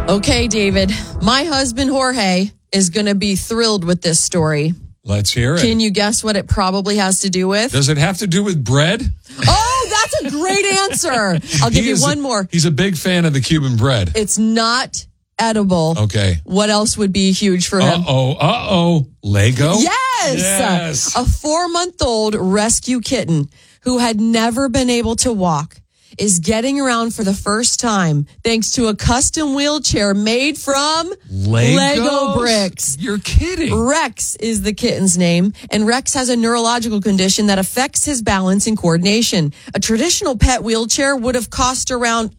Okay, David, my husband Jorge is going to be thrilled with this story. Let's hear it. Can you guess what it probably has to do with? Does it have to do with bread? Oh, that's a great answer. I'll give you one more. He's a big fan of the Cuban bread. It's not edible. Okay. What else would be huge for him? Lego? Yes. A 4-month-old rescue kitten who had never been able to walk is getting around for the first time thanks to a custom wheelchair made from Lego bricks. You're kidding. Rex is the kitten's name, and Rex has a neurological condition that affects his balance and coordination. A traditional pet wheelchair would have cost around,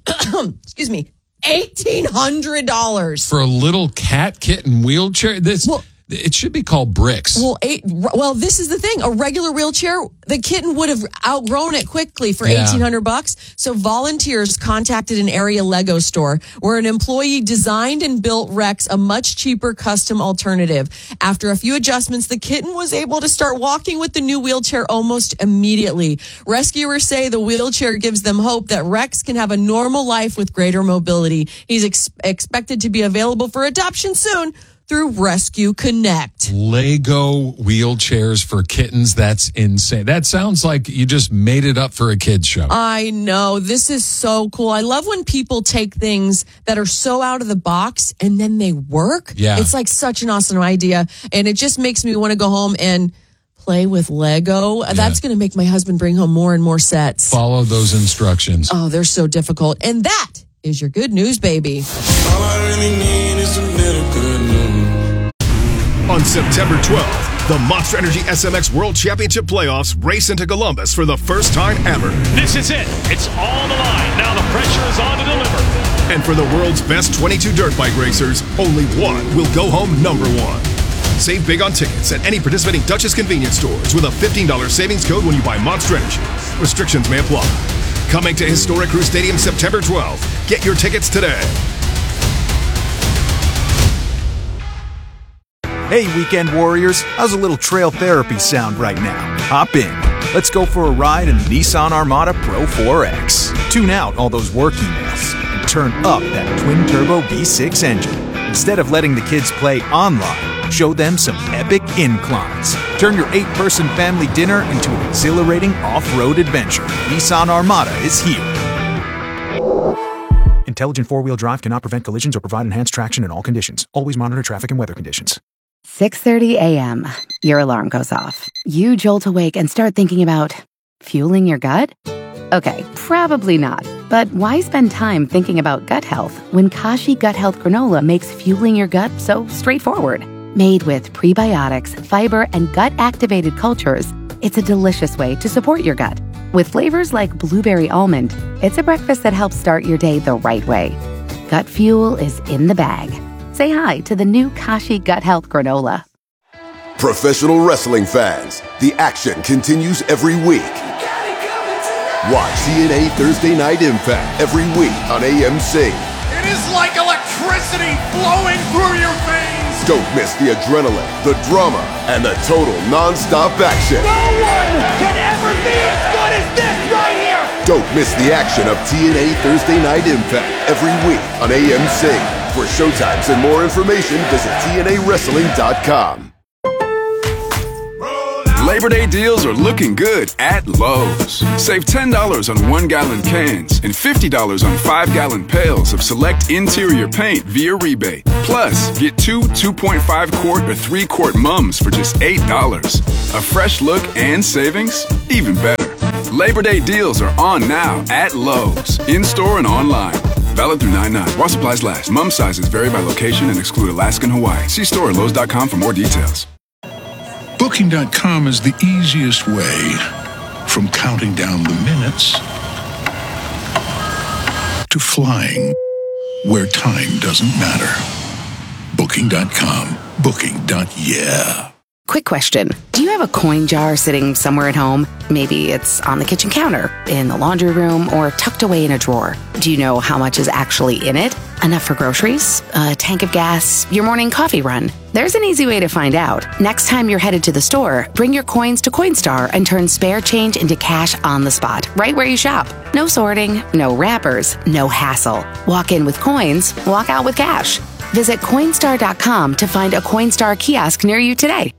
$1,800. For a little cat kitten wheelchair? It should be called bricks. Well, this is the thing. A regular wheelchair, the kitten would have outgrown it quickly for $1,800. So volunteers contacted an area Lego store where an employee designed and built Rex a much cheaper custom alternative. After a few adjustments, the kitten was able to start walking with the new wheelchair almost immediately. Rescuers say the wheelchair gives them hope that Rex can have a normal life with greater mobility. He's expected to be available for adoption soon through Rescue Connect. Lego wheelchairs for kittens. That's insane. That sounds like you just made it up for a kid's show. I know. This is so cool. I love when people take things that are so out of the box and then they work. Yeah. It's like such an awesome idea. And it just makes me want to go home and play with Lego. Yeah. That's going to make my husband bring home more and more sets. Follow those instructions. Oh, they're so difficult. And that is your good news, baby. All I really need is a little good news. On September 12th, the Monster Energy SMX World Championship Playoffs race into Columbus for the first time ever. This is it. It's all on the line. Now the pressure is on to deliver. And for the world's best 22 dirt bike racers, only one will go home number one. Save big on tickets at any participating Dutchess convenience stores with a $15 savings code when you buy Monster Energy. Restrictions may apply. Coming to Historic Crew Stadium September 12th. Get your tickets today. Hey, weekend warriors, how's a little trail therapy sound right now? Hop in. Let's go for a ride in the Nissan Armada Pro 4X. Tune out all those work emails and turn up that twin-turbo V6 engine. Instead of letting the kids play online, show them some epic inclines. Turn your 8-person family dinner into an exhilarating off-road adventure. Nissan Armada is here. Intelligent four-wheel drive cannot prevent collisions or provide enhanced traction in all conditions. Always monitor traffic and weather conditions. 6:30 a.m. Your alarm goes off. You jolt awake and start thinking about fueling your gut? Okay, probably not. But why spend time thinking about gut health when Kashi Gut Health Granola makes fueling your gut so straightforward? Made with prebiotics, fiber, and gut-activated cultures, it's a delicious way to support your gut. With flavors like blueberry almond, it's a breakfast that helps start your day the right way. Gut fuel is in the bag. Say hi to the new Kashi Gut Health Granola. Professional wrestling fans, the action continues every week. Watch TNA Thursday Night Impact every week on AMC. It is like electricity flowing through your veins. Don't miss the adrenaline, the drama, and the total non-stop action. No one can ever be as good as this right here. Don't miss the action of TNA Thursday Night Impact every week on AMC. For showtimes and more information, visit TNAWrestling.com. Labor Day deals are looking good at Lowe's. Save $10 on 1-gallon cans and $50 on 5-gallon pails of select interior paint via rebate. Plus, get 2 2.5-quart or 3-quart mums for just $8. A fresh look and savings? Even better. Labor Day deals are on now at Lowe's, in-store and online. Valid through 9/9. While supplies last. Mum sizes vary by location and exclude Alaska and Hawaii. See store at Lowe's.com for more details. Booking.com is the easiest way from counting down the minutes to flying where time doesn't matter. Booking.com. Booking.yeah. Quick question. Do you have a coin jar sitting somewhere at home? Maybe it's on the kitchen counter, in the laundry room, or tucked away in a drawer. Do you know how much is actually in it? Enough for groceries? A tank of gas? Your morning coffee run? There's an easy way to find out. Next time you're headed to the store, bring your coins to Coinstar and turn spare change into cash on the spot, right where you shop. No sorting, no wrappers, no hassle. Walk in with coins, walk out with cash. Visit Coinstar.com to find a Coinstar kiosk near you today.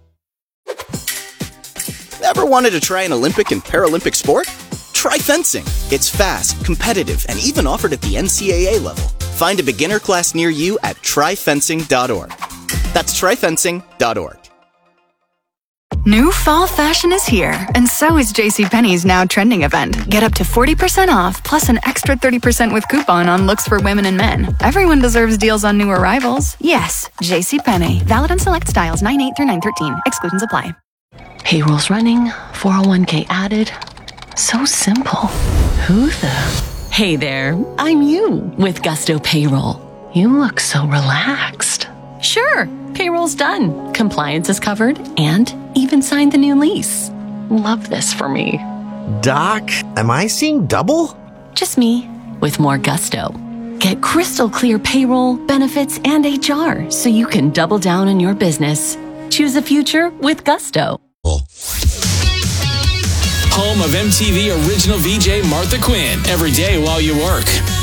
Ever wanted to try an Olympic and Paralympic sport? Try fencing. It's fast, competitive, and even offered at the NCAA level. Find a beginner class near you at tryfencing.org. That's tryfencing.org. New fall fashion is here, and so is JCPenney's Now Trending event. Get up to 40% off, plus an extra 30% with coupon on looks for women and men. Everyone deserves deals on new arrivals. Yes, JCPenney. Valid on select styles 9/8 through 9/13. Exclusions apply. Payroll's running, 401k added. So simple. Who the? Hey there, I'm you with Gusto Payroll. You look so relaxed. Sure, payroll's done, compliance is covered, and even signed the new lease. Love this for me. Doc, am I seeing double? Just me, with more gusto. Get crystal clear payroll, benefits, and HR so you can double down on your business. Choose a future with Gusto. Home of MTV original VJ Martha Quinn. Every day while you work.